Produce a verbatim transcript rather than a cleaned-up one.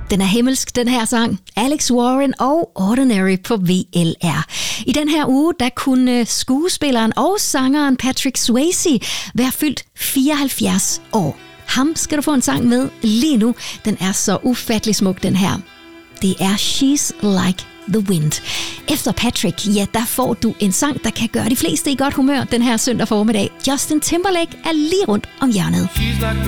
Den er himmelsk, den her sang. Alex Warren og Ordinary på V L R. I den her uge, der kunne skuespilleren og sangeren Patrick Swayze være fyldt fireoghalvfjerds år. Ham skal du få en sang med lige nu. Den er så ufattelig smuk, den her. Det er She's Like the Wind. Efter Patrick, ja, der får du en sang, der kan gøre de fleste i godt humør den her søndag formiddag. Justin Timberlake er lige rundt om hjørnet.